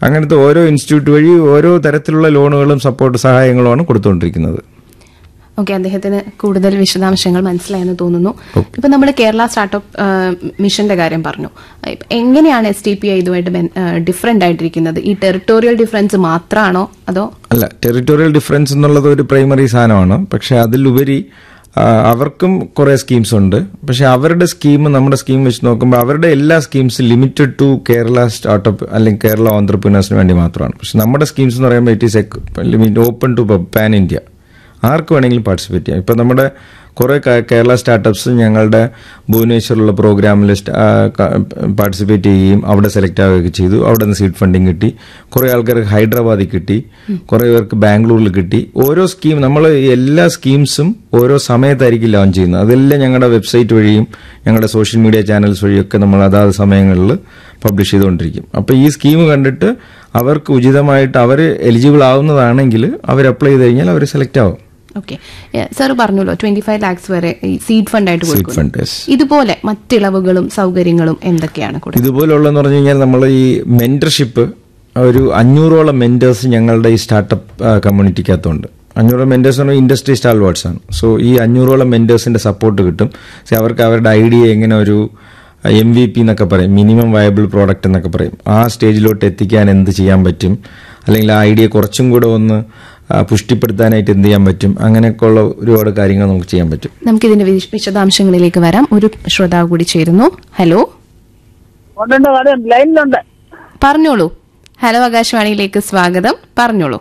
അങ്ങനത്തെ ഓരോ ഇൻസ്റ്റിറ്റ്യൂട്ട് വഴി ഓരോ തരത്തിലുള്ള ലോണുകളും സപ്പോർട്ട് സഹായങ്ങളുമാണ് കൊടുത്തുകൊണ്ടിരിക്കുന്നത്. ഓക്കെ, അദ്ദേഹത്തിന് കൂടുതൽ വിശദാംശങ്ങൾ മനസ്സിലായെന്ന് തോന്നുന്നു. ഇപ്പൊ നമ്മൾ കേരള സ്റ്റാർട്ടപ്പ് മിഷന്റെ കാര്യം പറഞ്ഞു. എങ്ങനെയാണ് STPI ഇതുമായിട്ട് ഡിഫറെന്റ് ആയിട്ടിരിക്കുന്നത്? ഈ ടെറിട്ടോറിയൽ ഡിഫറൻസ് മാത്രമാണോ അതോ? അല്ല, ടെറിട്ടോറിയൽ ഡിഫറൻസ് എന്നുള്ളത് ഒരു പ്രൈമറി സാധനമാണ്. പക്ഷെ അതിലുപരി അവർക്കും കുറെ സ്കീംസ് ഉണ്ട്. പക്ഷെ അവരുടെ സ്കീം നമ്മുടെ സ്കീം വെച്ച് നോക്കുമ്പോൾ അവരുടെ എല്ലാ സ്കീംസും ലിമിറ്റഡ് ടു കേരള സ്റ്റാർട്ടപ്പ് അല്ലെങ്കിൽ കേരള ഓൺട്രപ്രീനേഴ്സിന് വേണ്ടി മാത്രമാണ്. പക്ഷെ നമ്മുടെ സ്കീംസ് എന്ന് പറയുമ്പോൾ it is open to pan India. ആർക്ക് വേണമെങ്കിലും പാർട്ടിസിപ്പേറ്റ് ചെയ്യാം. ഇപ്പം നമ്മുടെ കുറേ കേരള സ്റ്റാർട്ടപ്സ് ഞങ്ങളുടെ ഭുവനേശ്വറിലുള്ള പ്രോഗ്രാമിൽ പാർട്ടിസിപ്പേറ്റ് ചെയ്യുകയും അവിടെ സെലക്ട് ആവുകയൊക്കെ ചെയ്തു. അവിടെ നിന്ന് സീഡ് ഫണ്ടിങ് കിട്ടി. കുറേ ആൾക്കാർക്ക് ഹൈദരാബാദിൽ കിട്ടി, കുറേ പേർക്ക് ബാംഗ്ലൂരിൽ കിട്ടി. ഓരോ സ്കീം നമ്മൾ എല്ലാ സ്കീംസും ഓരോ സമയത്തായിരിക്കും ലോഞ്ച് ചെയ്യുന്നത്. അതെല്ലാം ഞങ്ങളുടെ വെബ്സൈറ്റ് വഴിയും ഞങ്ങളുടെ സോഷ്യൽ മീഡിയ ചാനൽസ് വഴിയൊക്കെ നമ്മൾ അതാത് സമയങ്ങളിൽ പബ്ലിഷ് ചെയ്തുകൊണ്ടിരിക്കും. അപ്പോൾ ഈ സ്കീം കണ്ടിട്ട് അവർക്ക് ഉചിതമായിട്ട് അവർ എലിജിബിൾ ആവുന്നതാണെങ്കിൽ അവർ അപ്ലൈ ചെയ്ത് കഴിഞ്ഞാൽ അവർ സെലക്ട് ആവും. ഓക്കെ, സാർ പറഞ്ഞല്ലോ 25 lakhs വരെ സീഡ് ഫണ്ട് ആയിട്ട് കൊടുക്കും. ഇതുപോലെ മറ്റിളവുകളും സൗകര്യങ്ങളും എന്തൊക്കെയാണ്? ഇതുപോലുള്ളതെന്ന് പറഞ്ഞു കഴിഞ്ഞാൽ നമ്മൾ ഈ മെന്റർഷിപ്പ് ഒരു 500ഓളം മെന്റേഴ്സ് ഞങ്ങളുടെ ഈ സ്റ്റാർട്ടപ്പ് കമ്മ്യൂണിറ്റിക്കകത്തുണ്ട്. 500 മെന്റേഴ്സ് പറഞ്ഞാൽ ഇൻഡസ്ട്രി സ്റ്റാൾവേർഡ്സ് ആണ്. സോ ഈ 500ഓളം മെന്റേഴ്സിന്റെ സപ്പോർട്ട് കിട്ടും. അവർക്ക് അവരുടെ ഐഡിയ എങ്ങനെ ഒരു MVP എന്നൊക്കെ പറയും, മിനിമം വയബിൾ പ്രോഡക്റ്റ് എന്നൊക്കെ പറയും, ആ സ്റ്റേജിലോട്ട് എത്തിക്കാൻ എന്ത് ചെയ്യാൻ പറ്റും, അല്ലെങ്കിൽ ആ ഐഡിയ കുറച്ചും കൂടെ ഒന്ന് പുഷ്ടിപ്പെടുത്താനായിട്ട് എന്ത് ചെയ്യാൻ പറ്റും, അങ്ങനെയൊക്കെയുള്ള ഒരുപാട് കാര്യങ്ങൾ നമുക്ക് ചെയ്യാൻ പറ്റും. നമുക്കിതിന്റെ വിശദാംശങ്ങളിലേക്ക് വരാം. ഒരു ശ്രോതാവ് കൂടി ചേരുന്നു. ഹലോ, പറഞ്ഞോളൂ. ഹലോ, ആകാശവാണിയിലേക്ക് സ്വാഗതം. പറഞ്ഞോളൂ.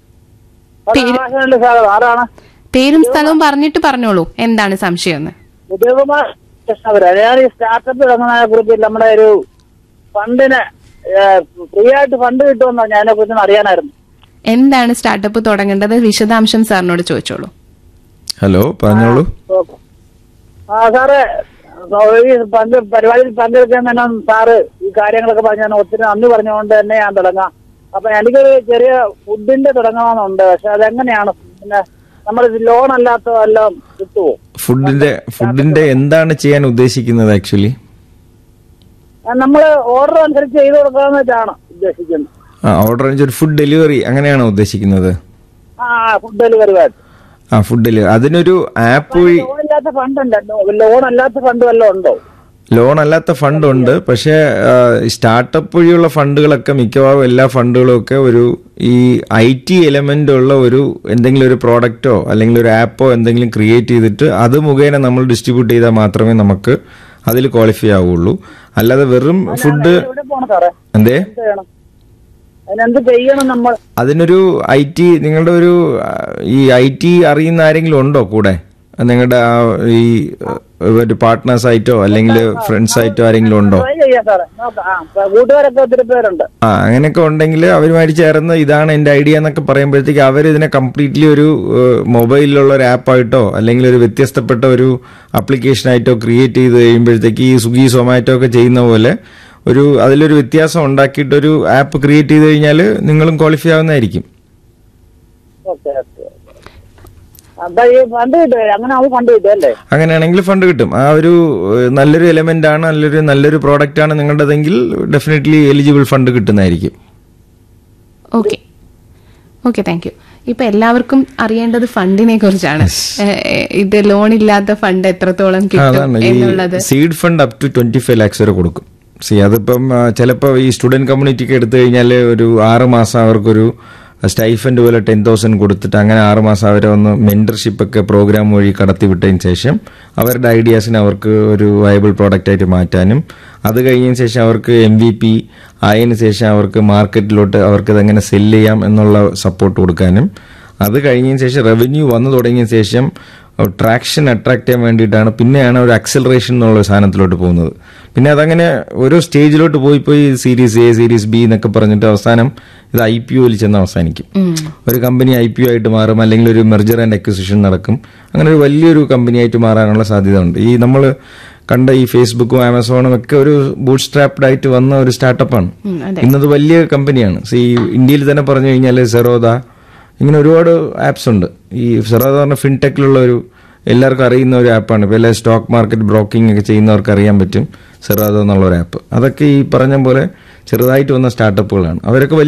പേരും സ്ഥലവും പറഞ്ഞിട്ട് പറഞ്ഞോളൂ, എന്താണ് സംശയം? ഞാൻ ഈ സ്റ്റാർട്ടപ്പ് തുടങ്ങുന്നതിനെ കുറിച്ച് നമ്മുടെ ഒരു ഫണ്ടിന് ഫ്രീ ആയിട്ട് ഫണ്ട് കിട്ടുമെന്നോ ഞാൻ അതിനെ കുറിച്ച് അറിയാനായിരുന്നു. എന്താണ് സ്റ്റാർട്ടപ്പ് തുടങ്ങേണ്ടത്? വിശദാംശം സാറിനോട് ചോദിച്ചോളൂ. ഹലോ, പറഞ്ഞോളൂ. സാറ് ഈ പരിപാടിയിൽ പങ്കെടുക്കാൻ തന്നെ സാറ് ഈ കാര്യങ്ങളൊക്കെ പറഞ്ഞാൽ ഒത്തിരി നന്ദി പറഞ്ഞുകൊണ്ട് തന്നെ ഞാൻ തുടങ്ങാം. അപ്പൊ എനിക്കൊരു ചെറിയ ഫുഡിന്റെ തുടങ്ങണമെന്നുണ്ട്. പക്ഷെ അതെങ്ങനെയാണ്? പിന്നെ നമ്മൾ ലോൺ അല്ലാത്ത എല്ലാം കിട്ടുമോ? ഫുഡിന്റെ എന്താണ് ചെയ്യാൻ ഉദ്ദേശിക്കുന്നത്? ആക്ച്വലി നമ്മൾ ഓർഡർ അനുസരിച്ച് ചെയ്ത് കൊടുക്കാന്ന് വെച്ചാണ് ഉദ്ദേശിക്കുന്നത്. ഓർഡർ അനുസരിച്ച് ഫുഡ് ഡെലിവറി അങ്ങനെയാണോ ഉദ്ദേശിക്കുന്നത്? Food delivery. ഫുഡ് ഡെലിവറി അതിനൊരു ആപ്പ് വഴി. ലോൺ അല്ലാത്ത ഫണ്ട് വല്ലതും ഉണ്ടോ? ലോൺ അല്ലാത്ത ഫണ്ട് ഉണ്ട്. പക്ഷേ സ്റ്റാർട്ടപ്പ് വഴിയുള്ള ഫണ്ടുകളൊക്കെ മിക്കവാറും എല്ലാ ഫണ്ടുകളും ഒക്കെ ഒരു ഈ IT എലമെന്റ് ഉള്ള ഒരു എന്തെങ്കിലും ഒരു പ്രോഡക്റ്റോ അല്ലെങ്കിൽ ഒരു ആപ്പോ എന്തെങ്കിലും ക്രിയേറ്റ് ചെയ്തിട്ട് അത് മുഖേന നമ്മൾ ഡിസ്ട്രിബ്യൂട്ട് ചെയ്താൽ മാത്രമേ നമുക്ക് അതിൽ ക്വാളിഫൈ ആവുള്ളൂ. അല്ലാതെ വെറും ഫുഡ് എന്തേ അതിനൊരു IT നിങ്ങളുടെ ഒരു ഈ IT അറിയുന്ന ആരെങ്കിലും ഉണ്ടോ കൂടെ? നിങ്ങളുടെ ഈ ഒരു പാർട്ട്നേഴ്സ് ആയിട്ടോ അല്ലെങ്കിൽ ഫ്രണ്ട്സ് ആയിട്ടോ ആരെങ്കിലും ഉണ്ടോ? അങ്ങനെയൊക്കെ ഉണ്ടെങ്കിൽ അവരുമായിട്ട് ചേർന്ന് ഇതാണ് എന്റെ ഐഡിയ എന്നൊക്കെ പറയുമ്പോഴത്തേക്ക് അവർ ഇതിനെ കംപ്ലീറ്റ്ലി ഒരു മൊബൈലിലുള്ള ഒരു ആപ്പായിട്ടോ അല്ലെങ്കിൽ ഒരു വ്യത്യസ്തപ്പെട്ട ഒരു ആപ്ലിക്കേഷൻ ആയിട്ടോ ക്രിയേറ്റ് ചെയ്ത് കഴിയുമ്പോഴത്തേക്ക് ഈ സ്വിഗ്ഗി സൊമാറ്റോ ഒക്കെ ചെയ്യുന്ന പോലെ അതിലൊരു വ്യത്യാസം ഉണ്ടാക്കിയിട്ടൊരു ആപ്പ് ക്രിയേറ്റ് ചെയ്ത് കഴിഞ്ഞാൽ നിങ്ങളും ക്വാളിഫൈ ആവുന്നതായിരിക്കും. അങ്ങനെയാണെങ്കിൽ ഫണ്ട് കിട്ടും. ആ ഒരു നല്ലൊരു എലമെന്റ് ആണ്, നല്ലൊരു പ്രോഡക്റ്റ് ആണ് നിങ്ങളുടേതെങ്കിൽ ഡെഫിനറ്റ്ലി എലിജിബിൾ ഫണ്ട് കിട്ടുന്നതായിരിക്കും. Okay, thank you. ഇപ്പൊ എല്ലാവർക്കും അറിയേണ്ടത് ഫണ്ടിനെ കുറിച്ചാണ്. ഇത് ലോൺ ഇല്ലാത്ത ഫണ്ട് എത്രത്തോളം കിട്ടും എന്നുള്ളത്. Seed fund up to 25 lakhs വരെ കൊടുക്കും. അതിപ്പം ചിലപ്പോൾ ഈ സ്റ്റുഡന്റ് കമ്മ്യൂണിറ്റിക്ക് എടുത്തു കഴിഞ്ഞാൽ ഒരു 6 മാസം അവർക്കൊരു സ്റ്റൈഫൻഡ് പോലെ 10,000 കൊടുത്തിട്ട് അങ്ങനെ 6 മാസം അവരെ ഒന്ന് മെന്റർഷിപ്പ് ഒക്കെ പ്രോഗ്രാം വഴി കടത്തിവിട്ടതിന് ശേഷം അവരുടെ ഐഡിയാസിനെ അവർക്ക് ഒരു വയബിൾ പ്രോഡക്റ്റ് ആയിട്ട് മാറ്റാനും അത് കഴിഞ്ഞതിന് ശേഷം അവർക്ക് MVP ആയതിനു ശേഷം അവർക്ക് മാർക്കറ്റിലോട്ട് അവർക്ക് ഇതെങ്ങനെ സെല്ല് ചെയ്യാം എന്നുള്ള സപ്പോർട്ട് കൊടുക്കാനും അത് കഴിഞ്ഞതിന് ശേഷം റവന്യൂ വന്നു തുടങ്ങിയ ശേഷം ട്രാക്ഷൻ അട്രാക്ട് ചെയ്യാൻ വേണ്ടിയിട്ടാണ് പിന്നെയാണ് ഒരു അക്സലറേഷൻ എന്നുള്ള സാധനത്തിലോട്ട് പോകുന്നത്. പിന്നെ അതങ്ങനെ ഓരോ സ്റ്റേജിലോട്ട് പോയി സീരീസ് A സീരീസ് B എന്നൊക്കെ പറഞ്ഞിട്ട് അവസാനം ഇത് IPOയിൽ ചെന്ന് അവസാനിക്കും. ഒരു കമ്പനി IPO ആയിട്ട് മാറും, അല്ലെങ്കിൽ ഒരു മെർജർ ആൻഡ് അക്വിസിഷൻ നടക്കും. അങ്ങനെ ഒരു വലിയൊരു കമ്പനി ആയിട്ട് മാറാനുള്ള സാധ്യത ഉണ്ട്. ഈ നമ്മൾ കണ്ട ഈ ഫേസ്ബുക്കും ആമസോണും ഒക്കെ ഒരു ബൂട്ട് സ്ട്രാപ്ഡ് ആയിട്ട് വന്ന ഒരു സ്റ്റാർട്ടപ്പാണ്. ഇന്നത് വലിയ കമ്പനിയാണ്. ഈ ഇന്ത്യയിൽ തന്നെ പറഞ്ഞു കഴിഞ്ഞാൽ സെറോദ, ഇങ്ങനെ ഒരുപാട് ആപ്സ് ഉണ്ട്. ഈ സെറോദ പറഞ്ഞ ഫിൻടെക്കിലുള്ള ഒരു എല്ലാവർക്കും അറിയുന്ന ഒരു ആപ്പാണ്. ഇപ്പോൾ എല്ലാ സ്റ്റോക്ക് മാർക്കറ്റ് ബ്രോക്കിംഗ് ഒക്കെ ചെയ്യുന്നവർക്ക് അറിയാൻ പറ്റും സെറോദ എന്നുള്ള ഒരു ആപ്പ്. അതൊക്കെ ഈ പറഞ്ഞ പോലെ ചെറുതായിട്ട് വന്ന സ്റ്റാർട്ടപ്പുകളാണ്. അവരൊക്കെ